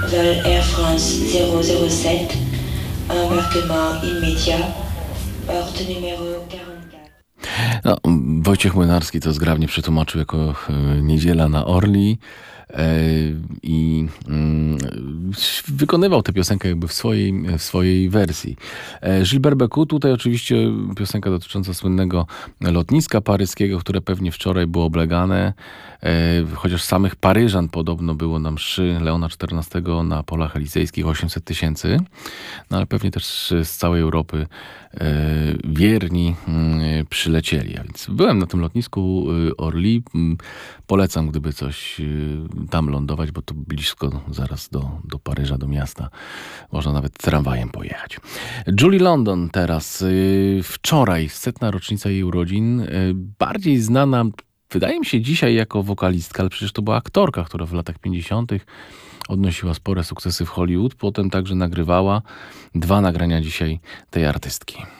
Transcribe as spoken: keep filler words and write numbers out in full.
Vol Air France zéro zéro sept, embarquement immédiat, porte numéro quarante-quatre. No, Wojciech Młynarski to zgrabnie przetłumaczył jako e, niedziela na Orli e, i mm, wykonywał tę piosenkę jakby w swojej, w swojej wersji. E, Gilbert Bécaud, tutaj oczywiście piosenka dotycząca słynnego lotniska paryskiego, które pewnie wczoraj było oblegane, e, chociaż samych Paryżan podobno było na mszy Leona czternastego na polach elizejskich osiemset tysięcy, no ale pewnie też z całej Europy e, wierni mm, przylecieli. A więc byłem na tym lotnisku y, Orly. Mm, Polecam, gdyby coś y, tam lądować, bo to blisko zaraz do, do Paryża, do miasta. Można nawet tramwajem pojechać. Julie London teraz. y, Wczoraj, setna rocznica jej urodzin. y, Bardziej znana, wydaje mi się, dzisiaj jako wokalistka, ale przecież to była aktorka, która w latach pięćdziesiątych odnosiła spore sukcesy w Hollywood. Potem także nagrywała dwa nagrania dzisiaj tej artystki.